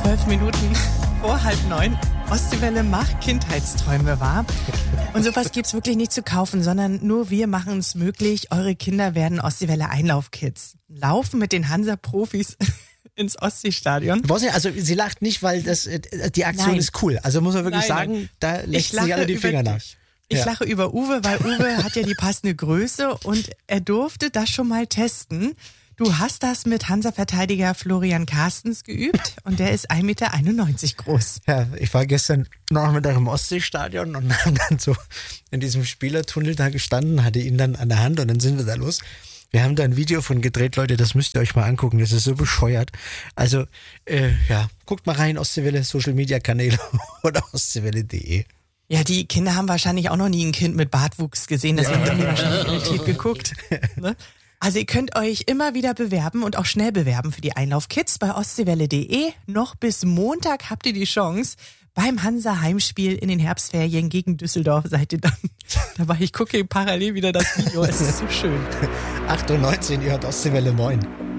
12 Minuten vor 8:30. Ostseewelle macht Kindheitsträume wahr. Und sowas gibt's wirklich nicht zu kaufen, sondern nur wir machen es möglich. Eure Kinder werden Ostseewelle Einlaufkids. Laufen mit den Hansa-Profis ins Ostseestadion. Also sie lacht nicht, weil die Aktion ist cool. Also muss man wirklich sagen, da lässt sich alle die Finger nach. Ich lache über Uwe, weil Uwe hat ja die passende Größe und er durfte das schon mal testen. Du hast das mit Hansa-Verteidiger Florian Carstens geübt und der ist 1,91 Meter groß. Ja, ich war gestern Nachmittag im Ostseestadion und haben dann so in diesem Spielertunnel da gestanden, hatte ihn dann an der Hand und dann sind wir da los. Wir haben da ein Video von gedreht, Leute, das müsst ihr euch mal angucken, das ist so bescheuert. Also, guckt mal rein, Ostseewelle, Social-Media-Kanäle oder ostseewelle.de. Ja, die Kinder haben wahrscheinlich auch noch nie ein Kind mit Bartwuchs gesehen, deswegen haben die wahrscheinlich irritiert geguckt. Ne? Also ihr könnt euch immer wieder bewerben und auch schnell bewerben für die Einlaufkids bei ostseewelle.de. Noch bis Montag habt ihr die Chance. Beim Hansa-Heimspiel in den Herbstferien gegen Düsseldorf seid ihr dann dabei. Ich gucke parallel wieder das Video, es ist so schön. 8:19 Uhr, ihr hört Ostseewelle, moin.